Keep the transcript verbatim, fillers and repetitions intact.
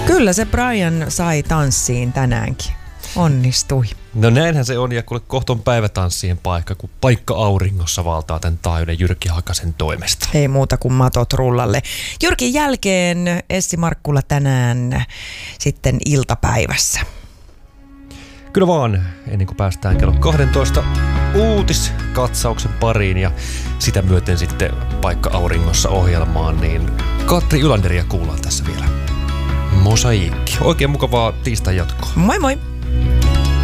Kyllä se Brian sai tanssiin tänäänkin. Onnistui. No näinhän se on, ja kuule kohta on päivätanssien paikka, kun paikka auringossa valtaa tämän taajuuden Jyrki Hakasen toimesta. Ei muuta kuin matot rullalle. Jyrkin jälkeen Essi Markkula tänään sitten iltapäivässä. Kyllä vaan, ennen kuin päästään kello kaksitoista uutiskatsauksen pariin ja sitä myöten sitten paikka auringossa ohjelmaan, niin Katri Ylanderia kuullaan tässä vielä. Mosaikki. Oikein mukavaa tiistai jatkoa. Moi moi!